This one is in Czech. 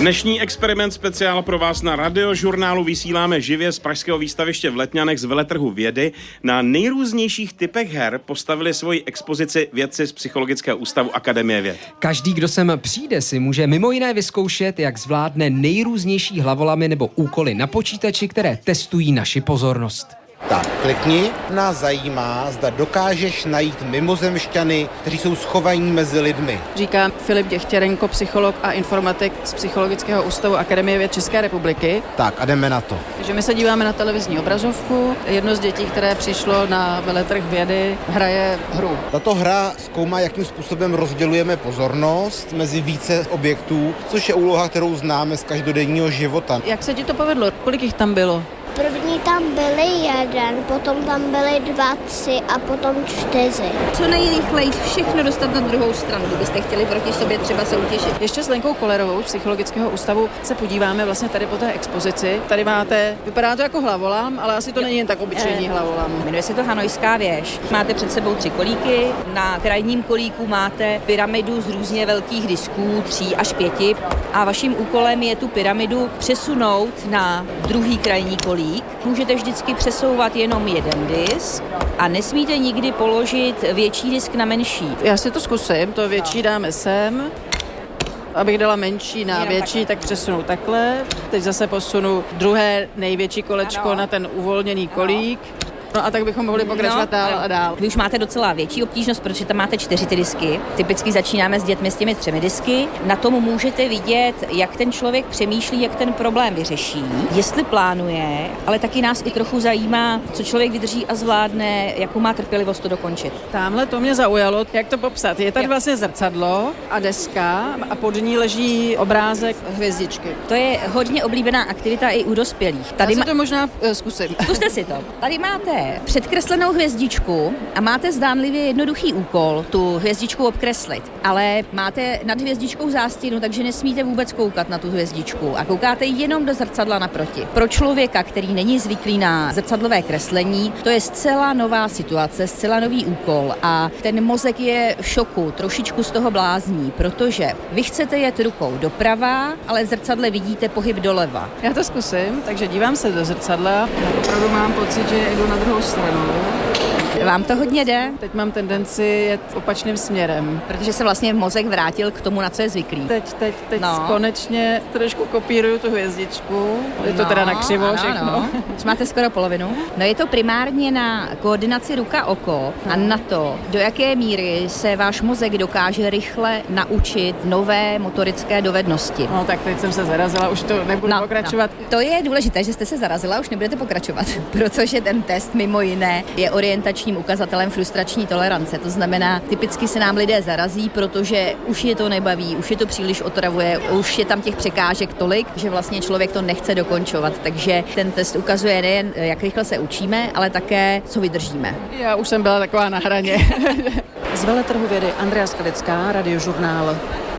Dnešní experiment speciál pro vás na Radiožurnálu vysíláme živě z pražského výstaviště v Letňanech z veletrhu vědy. Na nejrůznějších typech her postavili svoji expozici vědci z Psychologického ústavu Akademie věd. Každý, kdo sem přijde, si může mimo jiné vyzkoušet, jak zvládne nejrůznější hlavolamy nebo úkoly na počítači, které testují naši pozornost. Tak, klikni. Nás zajímá, zda dokážeš najít mimozemšťany, kteří jsou schovaní mezi lidmi. Říká Filip Děchtěrenko, psycholog a informatik z Psychologického ústavu Akademie věd České republiky. Tak a jdeme na to. Takže my se díváme na televizní obrazovku. Jedno z dětí, které přišlo na veletrh vědy, hraje hru. Tato hra zkoumá, jakým způsobem rozdělujeme pozornost mezi více objektů, což je úloha, kterou známe z každodenního života. Jak se ti to povedlo? Kolik jich tam bylo? První tam byly 1, potom tam byly 2, 3 a potom 4. Co nejrychleji všechno dostat na druhou stranu, kdybyste chtěli proti sobě třeba soutěžit. Ještě s Lenkou Kolerovou z Psychologického ústavu se podíváme vlastně tady po té expozici. Tady máte, vypadá to jako hlavolam, ale asi to není jen tak obyčejný hlavolam. Jmenuje se to Hanojská věž. Máte před sebou 3 kolíky, na krajním kolíku máte pyramidu z různě velkých disků, 3 až 5 a vaším úkolem je tu pyramidu přesunout na druhý krajní kolík. Můžete vždycky přesouvat jenom jeden disk a nesmíte nikdy položit větší disk na menší. Já si to zkusím, to větší dáme sem. Abych dala menší na větší, tak přesunu takhle. Teď zase posunu druhé největší kolečko na ten uvolněný kolík. No a tak bychom mohli pokračovat dál a dál. Vy už máte docela větší obtížnost, protože tam máte 4 ty disky. Typicky začínáme s dětmi s těmi 3 disky. Na tom můžete vidět, jak ten člověk přemýšlí, jak ten problém vyřeší, jestli plánuje, ale taky nás i trochu zajímá, co člověk vydrží a zvládne, jakou má trpělivost to dokončit. Tamhle to mě zaujalo, jak to popsat. Je tady vlastně zrcadlo a deska a pod ní leží obrázek hvězdičky. To je hodně oblíbená aktivita i u dospělých. Tady to možná zkusím. Zkuste si to. Tady máte předkreslenou hvězdičku a máte zdánlivě jednoduchý úkol tu hvězdičku obkreslit. Ale máte nad hvězdičkou zástěnu, takže nesmíte vůbec koukat na tu hvězdičku a koukáte jenom do zrcadla naproti. Pro člověka, který není zvyklý na zrcadlové kreslení, to je zcela nová situace, zcela nový úkol a ten mozek je v šoku, trošičku z toho blázní, protože vy chcete jet rukou doprava, ale v zrcadle vidíte pohyb doleva. Já to zkusím, takže dívám se do zrcadla. Opravdu mám pocit, že jdu na druhou stranu. Vám to hodně jde? Teď mám tendenci jet opačným směrem. Protože se vlastně mozek vrátil k tomu, na co je zvyklý. Teď konečně trošku kopíruju tu hvězdičku. Je to teda na křivo všechno. Už máte skoro polovinu. No je to primárně na koordinaci ruka-oko a na to, do jaké míry se váš mozek dokáže rychle naučit nové motorické dovednosti. No tak teď jsem se zarazila, už to nebudu pokračovat. To je důležité, že jste se zarazila, už nebudete pokračovat, protože ten test mimo jiné je orientačním ukazatelem frustrační tolerance. To znamená, typicky se nám lidé zarazí, protože už je to nebaví, už je to příliš otravuje, už je tam těch překážek tolik, že vlastně člověk to nechce dokončovat. Takže ten test ukazuje nejen, jak rychle se učíme, ale také, co vydržíme. Já už jsem byla taková na hraně. Z veletrhu vědy Andrea Skalická, Radiožurnál.